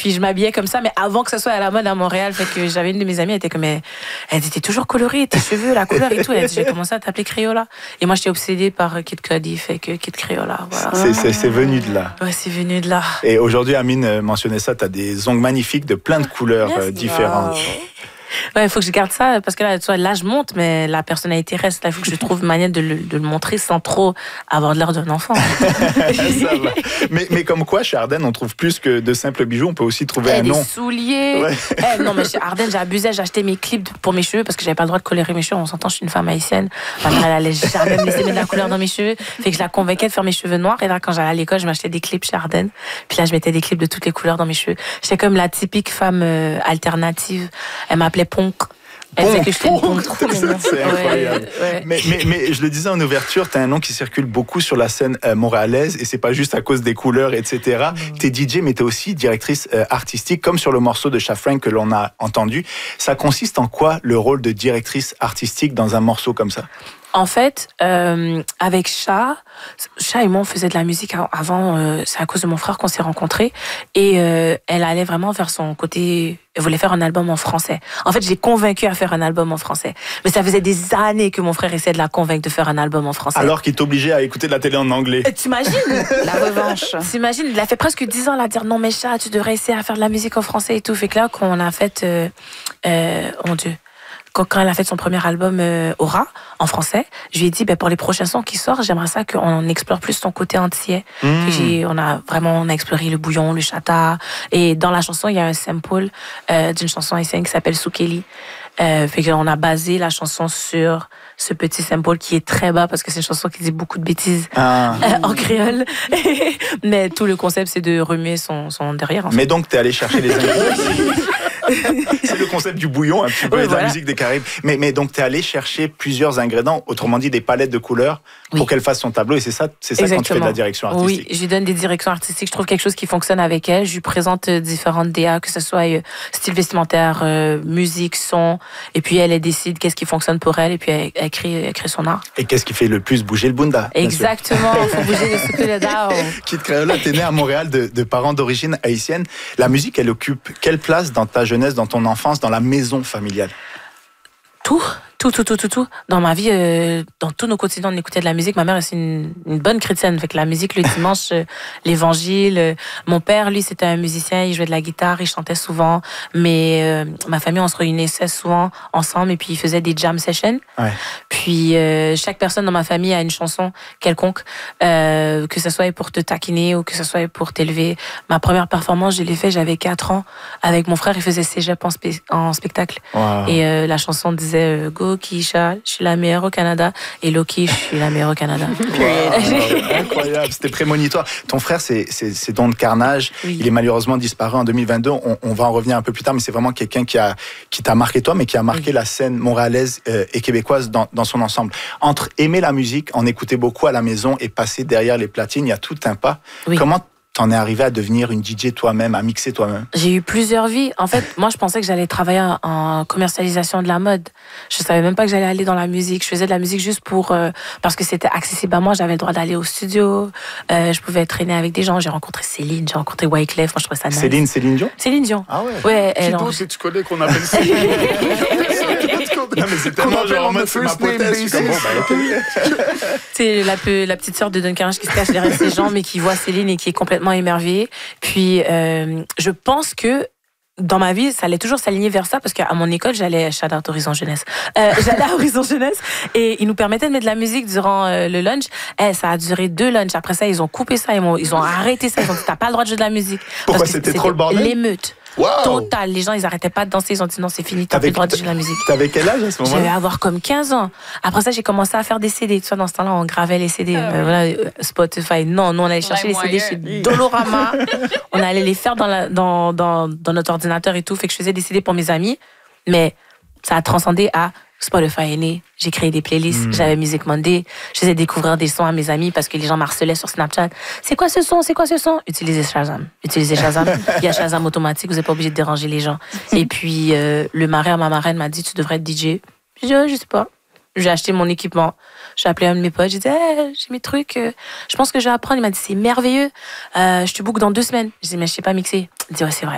Puis je m'habillais comme ça, mais avant que ça soit à la mode à Montréal. Fait que j'avais une de mes amies, elle était comme, elle était toujours colorée, tes cheveux, la couleur et tout. Elle dit, j'ai commencé à t'appeler Crayola. Et moi, j'étais obsédée par Kid Cudi, fait que Kid Crayola. Voilà. C'est venu de là. Ouais, c'est venu de là. Et aujourd'hui, Amine mentionnait ça, tu as des ongles magnifiques de plein de couleurs différentes. Ouais, il faut que je garde ça parce que là, tu vois, l'âge monte, mais la personnalité reste. Là, il faut que je trouve une manière de le montrer sans trop avoir l'air d'un enfant. Ça va. Mais comme quoi, chez Ardenne, on trouve plus que de simples bijoux, on peut aussi trouver un nom. Des souliers. Ouais. Non, mais chez Ardenne, j'abusais, j'achetais mes clips pour mes cheveux parce que j'avais pas le droit de colorer mes cheveux. On s'entend, je suis une femme haïtienne. Ma mère, elle allait jamais me laisser mettre de la couleur dans mes cheveux. Fait que je la convainquais de faire mes cheveux noirs. Et là, quand j'allais à l'école, je m'achetais des clips chez Ardenne. Puis là, je mettais des clips de toutes les couleurs dans mes cheveux. J'étais comme la typique femme alternative. Elle m'appelait Ponk. C'est incroyable. Ouais. Mais je le disais en ouverture, tu as un nom qui circule beaucoup sur la scène montréalaise et c'est pas juste à cause des couleurs, etc. Tu es DJ, mais tu es aussi directrice artistique, comme sur le morceau de Cha Frank que l'on a entendu. Ça consiste en quoi le rôle de directrice artistique dans un morceau comme ça? En fait, avec Cha et moi, on faisait de la musique avant. C'est à cause de mon frère qu'on s'est rencontrés. Et elle allait vraiment vers son côté... Elle voulait faire un album en français. En fait, j'ai convaincu à faire un album en français. Mais ça faisait des années que mon frère essayait de la convaincre de faire un album en français. Alors qu'il t'obligeait à écouter de la télé en anglais. T'imagines? La revanche. T'imagines? Il a fait presque 10 ans à dire non, mais Cha, tu devrais essayer à faire de la musique en français et tout. Fait que là, qu'on a fait... mon Dieu... Quand elle a fait son premier album Aura en français, je lui ai dit pour les prochains sons qui sortent, j'aimerais ça qu'on explore plus son côté antillais. On a exploré le bouillon, le chata, et dans la chanson il y a un sample d'une chanson haïtienne qui s'appelle Soukeli. Fait qu'on a basé la chanson sur ce petit sample qui est très bas parce que c'est une chanson qui dit beaucoup de bêtises en créole. Mais tout le concept c'est de remuer son derrière. Mais donc t'es allé chercher les ingrédients. C'est le concept du bouillon, un petit peu, de la musique des Caraïbes. Mais donc, tu es allé chercher plusieurs ingrédients, autrement dit des palettes de couleurs, pour qu'elle fasse son tableau. Et c'est ça quand tu fais de la direction artistique. Oui, je lui donne des directions artistiques. Je trouve quelque chose qui fonctionne avec elle. Je lui présente différentes DA, que ce soit style vestimentaire, musique, son. Et puis, elle décide qu'est-ce qui fonctionne pour elle. Et puis, elle crée son art. Et qu'est-ce qui fait le plus bouger le bunda? Exactement, il faut bouger le souffle d'art. Kid Crayola, t'es né à Montréal de parents d'origine haïtienne. La musique, elle occupe quelle place dans ta jeunesse, dans ton enfance, dans la maison familiale? Tout. Dans ma vie, dans tous nos quotidiens, on écoutait de la musique. Ma mère, c'est une bonne chrétienne. Fait que la musique, le dimanche, l'évangile. Mon père, lui, c'était un musicien. Il jouait de la guitare, il chantait souvent. Mais ma famille, on se réunissait souvent ensemble et puis il faisait des jam sessions. Ouais. Puis chaque personne dans ma famille a une chanson quelconque, que ce soit pour te taquiner ou que ce soit pour t'élever. Ma première performance, je l'ai fait, j'avais 4 ans. Avec mon frère, il faisait cégep en spectacle. Wow. Et la chanson disait Go Kisha, je suis la meilleure au Canada. Et Loki, je suis la meilleure au Canada. Wow, incroyable, c'était prémonitoire. Ton frère, c'est Don de Carnage. Oui. Il est malheureusement disparu en 2022. On va en revenir un peu plus tard, mais c'est vraiment quelqu'un qui t'a marqué toi, mais qui a marqué la scène montréalaise et québécoise dans son ensemble. Entre aimer la musique, en écouter beaucoup à la maison et passer derrière les platines, il y a tout un pas. Oui. Comment t'en es arrivé à devenir une DJ toi-même, à mixer toi-même? J'ai eu plusieurs vies. En fait, moi, je pensais que j'allais travailler en commercialisation de la mode. Je savais même pas que j'allais aller dans la musique. Je faisais de la musique juste parce que c'était accessible à moi. J'avais le droit d'aller au studio. Je pouvais traîner avec des gens. J'ai rencontré Céline, j'ai rencontré Wyclef. Moi, je trouvais ça nice. Céline Dion? Céline Dion. Ah ouais? Ouais. Qui d'autre que tu connais qu'on appelle Céline? Non, mais c'est tellement genre en mode c'est ma pote. C'est la petite sœur de Don Carnage qui se cache derrière ses gens, mais qui voit Céline et qui est complètement émerveillée. Puis, je pense que dans ma vie, ça allait toujours s'aligner vers ça parce qu'à mon école, j'allais shout out Horizon Jeunesse. J'allais à Horizon Jeunesse et ils nous permettaient de mettre de la musique durant le lunch. Ça a duré 2 lunchs. Après ça, ils ont coupé ça, ils ont arrêté ça. Ils ont dit t'as pas le droit de jouer de la musique. Pourquoi? C'était trop le bordel? L'émeute. Wow. Total. Les gens, ils arrêtaient pas de danser. Ils ont dit non, c'est fini, t'as plus le droit de jouer de la musique. T'avais quel âge à ce moment-là? Je devais avoir comme 15 ans. Après ça, j'ai commencé à faire des CD. Tu vois, dans ce temps-là, on gravait les CD. Voilà, Spotify. Non, nous, on allait chercher les CD chez Dolorama. On allait les faire dans notre ordinateur et tout. Fait que je faisais des CD pour mes amis. Mais ça a transcendé à Spotify est né. J'ai créé des playlists. J'avais Music Monday. Je faisais découvrir des sons à mes amis parce que les gens m'harcelaient sur Snapchat. C'est quoi ce son? Utilisez Shazam. Il y a Shazam automatique. Vous n'êtes pas obligé de déranger les gens. Et puis, le marin à ma marraine m'a dit, tu devrais être DJ. J'ai dit, je sais pas. J'ai acheté mon équipement. J'ai appelé un de mes potes. J'ai dit, j'ai mes trucs. Je pense que je vais apprendre. Il m'a dit, c'est merveilleux. Je te book dans 2 semaines. J'ai dit, mais je sais pas mixer. Il dit, ouais, c'est vrai.